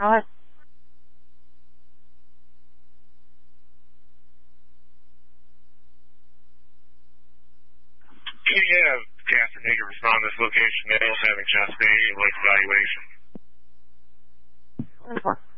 Go ahead. Can you have Castaneda respond to this location? They're having just a evaluation. 24.